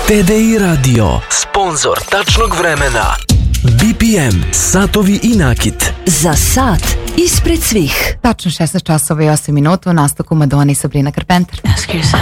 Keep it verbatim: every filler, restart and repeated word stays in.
T D I Radio, sponzor tačnog vremena. B P M, satovi i nakit. Za sat ispred svih. Tačno šesnaest časova i osam minuta u nastavku Madonna i Sabrina Carpenter. Ask yourself.